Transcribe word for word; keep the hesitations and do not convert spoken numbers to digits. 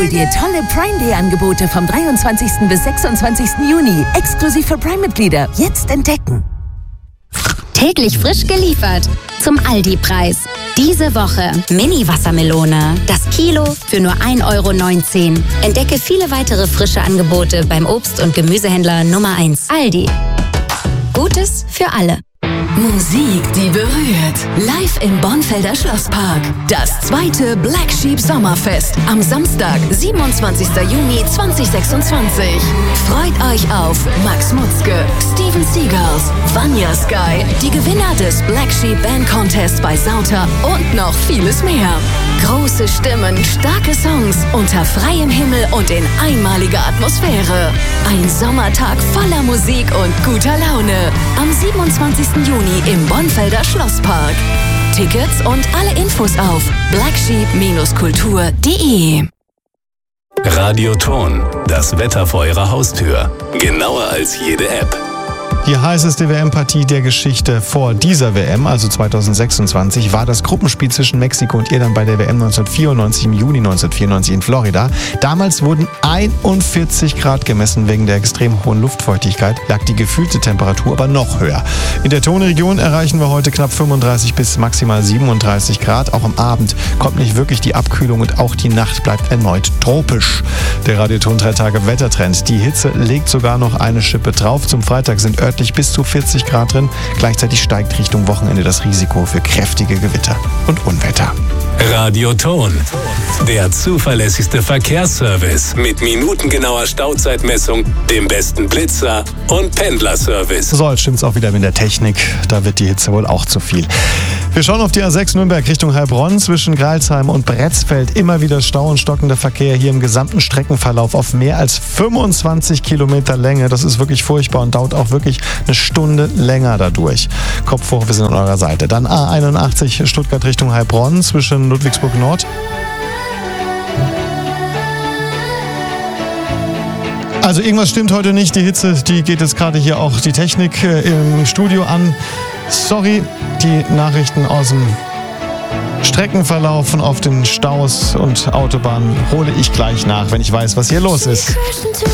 Hol dir tolle Prime Day Angebote vom dreiundzwanzigsten bis sechsundzwanzigsten Juni. Exklusiv für Prime-Mitglieder. Jetzt entdecken. Täglich frisch geliefert. Zum Aldi-Preis. Diese Woche Mini-Wassermelone. Das Kilo für nur ein Euro neunzehn. Entdecke viele weitere frische Angebote beim Obst- und Gemüsehändler Nummer eins. Aldi. Gutes für alle. Musik, die berührt. Live im Bornfelder Schlosspark. Das zweite Black Sheep Sommerfest. Am Samstag, siebenundzwanzigsten Juni zweitausendsechsundzwanzig. Freut euch auf Max Mutzke, Steven Seagals, Vanya Sky, die Gewinner des Black Sheep Band Contest bei Sauter und noch vieles mehr. Große Stimmen, starke Songs, unter freiem Himmel und in einmaliger Atmosphäre. Ein Sommertag voller Musik und guter Laune. Am siebenundzwanzigsten Juni im Bornfelder Schlosspark. Tickets und alle Infos auf blacksheep Kultur punkt de. Radioton, das Wetter vor Ihrer Haustür. Genauer als jede App. Die heißeste W M-Partie der Geschichte vor dieser W M, also zweitausendsechsundzwanzig, war das Gruppenspiel zwischen Mexiko und Irland bei der W M neunzehnhundertvierundneunzig im Juni neunzehnhundertvierundneunzig in Florida. Damals wurden einundvierzig Grad gemessen. Wegen der extrem hohen Luftfeuchtigkeit lag die gefühlte Temperatur aber noch höher. In der Tonregion erreichen wir heute knapp fünfunddreißig bis maximal siebenunddreißig Grad. Auch am Abend kommt nicht wirklich die Abkühlung und auch die Nacht bleibt erneut tropisch. Der Radioton drei Tage Wettertrend. Die Hitze legt sogar noch eine Schippe drauf. Zum Freitag sind örtlich bis zu vierzig Grad drin. Gleichzeitig steigt Richtung Wochenende das Risiko für kräftige Gewitter und Unwetter. Radioton, der zuverlässigste Verkehrsservice mit minutengenauer Stauzeitmessung, dem besten Blitzer und Pendlerservice. So, jetzt stimmt's auch wieder mit der Technik. Da wird die Hitze wohl auch zu viel. Wir schauen auf die A sechs Nürnberg Richtung Heilbronn. Zwischen Greilsheim und Bretzfeld immer wieder Stau und stockender Verkehr hier im gesamten Streckenverlauf auf mehr als fünfundzwanzig Kilometer Länge. Das ist wirklich furchtbar und dauert auch wirklich eine Stunde länger dadurch. Kopf hoch, wir sind an eurer Seite. Dann A einundachtzig Stuttgart Richtung Heilbronn zwischen Ludwigsburg Nord. Also irgendwas stimmt heute nicht. Die Hitze, die geht jetzt gerade hier auch die Technik äh, im Studio an. Sorry, die Nachrichten aus dem Streckenverlauf auf den Staus und Autobahnen hole ich gleich nach, wenn ich weiß, was hier los ist.